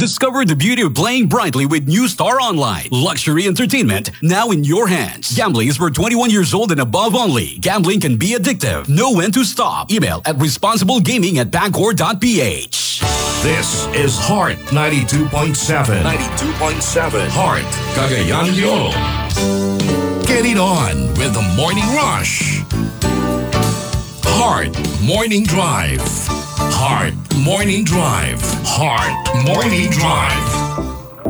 Discover the beauty of playing brightly with New Star Online. Luxury entertainment now in your hands. Gambling is for 21 years old and above only. Gambling can be addictive. Know when to stop. Email at responsiblegaming@bancor.ph. This is Heart 92.7. 92.7. Heart, Cagayan de Oro. Get it on with the Morning Rush. Heart Morning Drive. Heart Morning Drive. Heart Morning Drive.